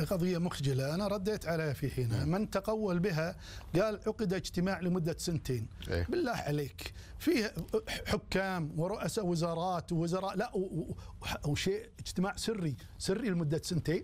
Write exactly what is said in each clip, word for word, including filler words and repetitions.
قضية مخجلة، أنا رديت عليها في حينها. من تقول بها قال عقد اجتماع لمدة سنتين. إيه؟ بالله عليك، فيه حكام ورؤساء وزارات ووزراء، لا وشيء اجتماع سري سري لمدة سنتين،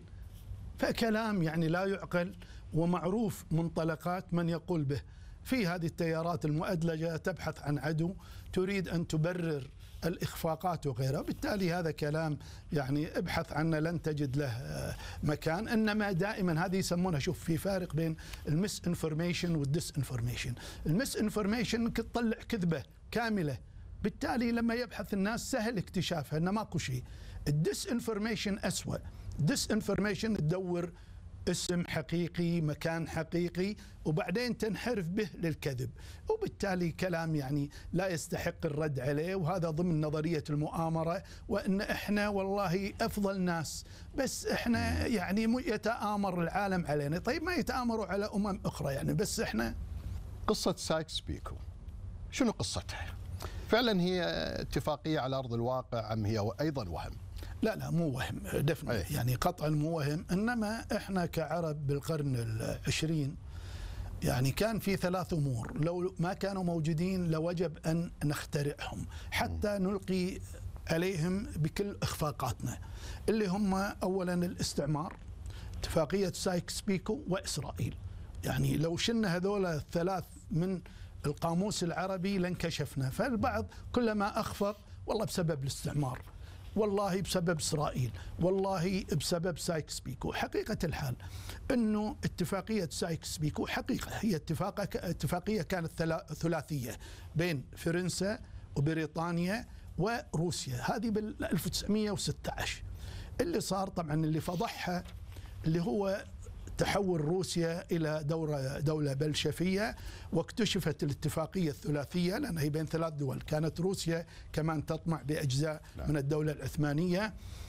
فكلام يعني لا يعقل، ومعروف منطلقات من يقول به. في هذه التيارات المؤدلجة تبحث عن عدو، تريد أن تبرر الإخفاقات وغيرها، بالتالي هذا كلام يعني ابحث عنه لن تجد له مكان. إنما دائما هذه يسمونها، شوف في فارق بين المس انفورميشن والديس انفورميشن. المس انفورميشن انك تطلع كذبة كاملة، بالتالي لما يبحث الناس سهل اكتشافها انه ماكو شيء. الديس انفورميشن أسوأ. الديس انفورميشن تدور اسم حقيقي، مكان حقيقي، وبعدين تنحرف به للكذب، وبالتالي كلام يعني لا يستحق الرد عليه. وهذا ضمن نظرية المؤامرة، وأن إحنا والله أفضل ناس، بس إحنا يعني يتآمر العالم علينا. طيب ما يتآمروا على أمم أخرى يعني، بس إحنا. قصة سايكس بيكو شنو قصتها؟ فعلا هي اتفاقية على أرض الواقع أم هي أيضا وهم؟ لا لا مو وهم دفن، يعني قطعا مو وهم. إنما إحنا كعرب بالقرن العشرين يعني كان في ثلاث أمور لو ما كانوا موجودين لوجب أن نخترعهم حتى نلقي عليهم بكل إخفاقاتنا، اللي هم أولا الاستعمار، اتفاقية سايكس بيكو، وإسرائيل. يعني لو شلنا هذول الثلاث من القاموس العربي لانكشفنا. فالبعض كلما أخفق والله بسبب الاستعمار، والله بسبب إسرائيل، والله بسبب سايكس بيكو. حقيقة الحال أنه اتفاقية سايكس بيكو حقيقة هي اتفاقية كانت ثلاثية بين فرنسا وبريطانيا وروسيا، هذه بال ألف وتسعمئة وستة عشر. اللي صار طبعا اللي فضحها اللي هو تحول روسيا إلى دولة دولة بلشفية، واكتشفت الاتفاقية الثلاثية لأنها هي بين ثلاث دول. كانت روسيا كمان تطمع بأجزاء لا. من الدولة العثمانية.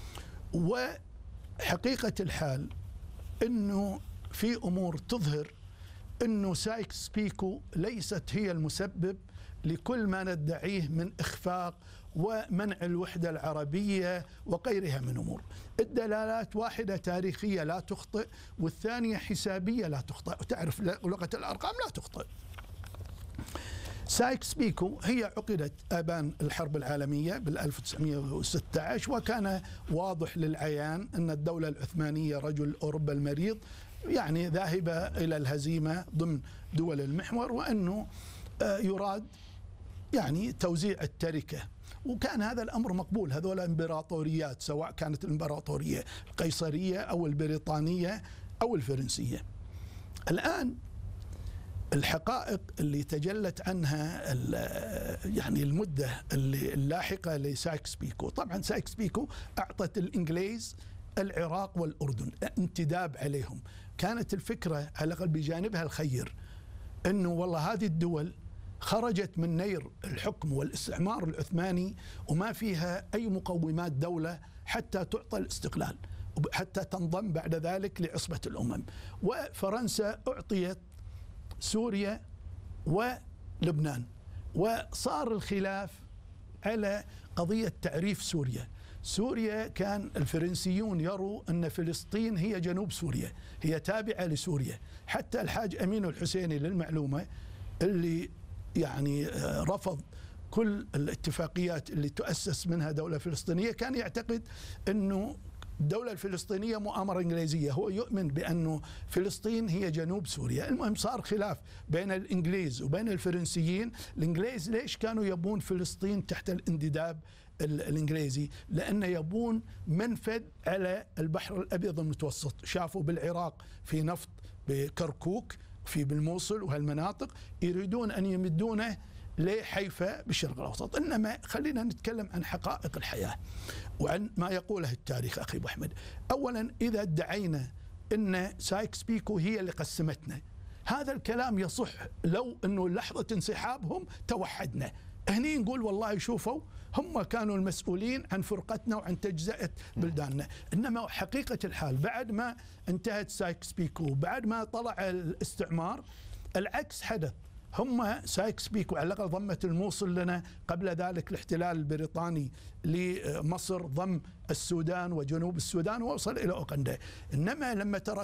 وحقيقة الحال أنه في أمور تظهر أنه سايكس بيكو ليست هي المسبب لكل ما ندعيه من إخفاق ومنع الوحدة العربية وغيرها من أمور. الدلالات واحدة تاريخية لا تخطئ، والثانية حسابية لا تخطئ، وتعرف لغة الأرقام لا تخطئ. سايكس بيكو هي عقدت آبان الحرب العالمية بال ألف وتسعمئة وستة عشر، وكان واضح للعيان أن الدولة العثمانية رجل أوروبا المريض يعني ذاهبة إلى الهزيمة ضمن دول المحور، وأنه يراد يعني توزيع التركة. وكان هذا الأمر مقبول، هذول امبراطوريات سواء كانت الامبراطورية القيصرية أو البريطانية أو الفرنسية. الآن الحقائق اللي تجلت عنها يعني المدة اللي اللاحقة لسايكس بيكو، طبعا سايكس بيكو أعطت الإنجليز العراق والأردن انتداب عليهم. كانت الفكرة على الأقل بجانبها الخير أنه والله هذه الدول خرجت من نير الحكم والاستعمار العثماني وما فيها أي مقومات دولة حتى تعطى الاستقلال، حتى تنضم بعد ذلك لعصبة الأمم. وفرنسا أعطيت سوريا ولبنان، وصار الخلاف على قضية تعريف سوريا. سوريا كان الفرنسيون يروا أن فلسطين هي جنوب سوريا، هي تابعة لسوريا. حتى الحاج أمين الحسيني للمعلومة اللي يعني رفض كل الاتفاقيات اللي تؤسس منها دولة فلسطينية، كان يعتقد أنه الدولة الفلسطينية مؤامرة إنجليزية، هو يؤمن بأنه فلسطين هي جنوب سوريا. المهم صار خلاف بين الإنجليز وبين الفرنسيين. الإنجليز ليش كانوا يبون فلسطين تحت الاندداب الإنجليزي؟ لأن يبون منفذ على البحر الأبيض المتوسط. شافوا بالعراق في نفط بكركوك، في بالموصل وهالمناطق، يريدون أن يمدونه لحيفا بالشرق الأوسط. إنما خلينا نتكلم عن حقائق الحياة وعن ما يقوله التاريخ أخي أبو أحمد. أولا إذا ادعينا أن سايكس بيكو هي اللي قسمتنا، هذا الكلام يصح لو أنه لحظة انسحابهم توحدنا. هني نقول والله شوفوا هم كانوا المسؤولين عن فرقتنا وعن تجزئة بلداننا. إنما حقيقة الحال بعد ما انتهت سايكس بيكو، بعد ما طلع الاستعمار، العكس حدث. هم سايكس بيكو على الأقل ضمت الموصل لنا، قبل ذلك الاحتلال البريطاني لمصر ضم السودان وجنوب السودان ووصل إلى أوغندا. إنما لما ترى